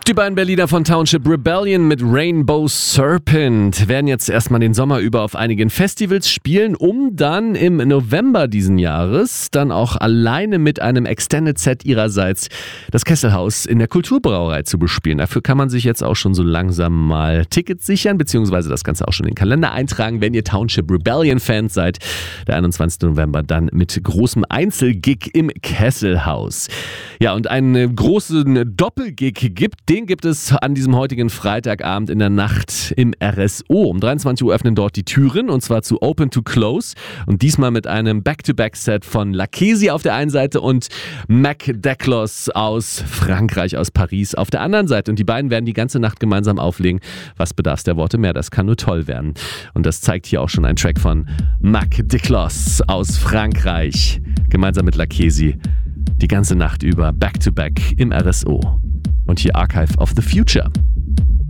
Die beiden Berliner von Township Rebellion mit Rainbow Serpent werden jetzt erstmal den Sommer über auf einigen Festivals spielen, um dann im November diesen Jahres dann auch alleine mit einem Extended Set ihrerseits das Kesselhaus in der Kulturbrauerei zu bespielen. Dafür kann man sich jetzt auch schon so langsam mal Tickets sichern, beziehungsweise das Ganze auch schon in den Kalender eintragen, wenn ihr Township Rebellion Fans seid. Der 21. November dann mit großem Einzelgig im Kesselhaus. Ja, und einen großen Doppelgig den gibt es an diesem heutigen Freitagabend in der Nacht im RSO. Um 23 Uhr öffnen dort die Türen, und zwar zu Open to Close. Und diesmal mit einem Back-to-Back-Set von Lakesi auf der einen Seite und Mac Declos aus Frankreich, aus Paris auf der anderen Seite. Und die beiden werden die ganze Nacht gemeinsam auflegen. Was bedarf der Worte mehr? Das kann nur toll werden. Und das zeigt hier auch schon ein Track von Mac Declos aus Frankreich. Gemeinsam mit Lakesi. Die ganze Nacht über Back-to-Back im RSO. Und hier Archive of the Future.